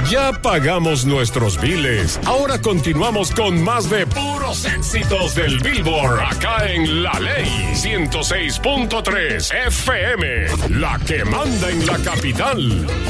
Ya pagamos nuestros biles. Ahora continuamos con más de puros éxitos del Billboard. Acá en La Ley 106.3 FM. La que manda en la capital.